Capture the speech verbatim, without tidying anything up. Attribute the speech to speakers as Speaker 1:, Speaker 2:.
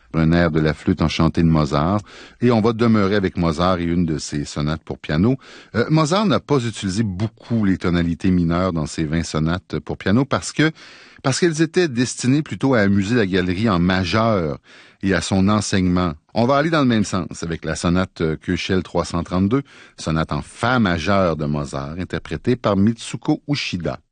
Speaker 1: un air de la flûte enchantée de Mozart, et on va demeurer avec Mozart et une de ses sonates pour piano. Euh, Mozart n'a pas utilisé beaucoup les tonalités mineures dans ses vingt sonates pour piano parce que parce qu'elles étaient destinées plutôt à amuser la galerie en majeur et à son enseignement. On va aller dans le même sens avec la sonate Köchel trois cent trente-deux, sonate en fa majeur de Mozart, interprétée par Mitsuko Uchida.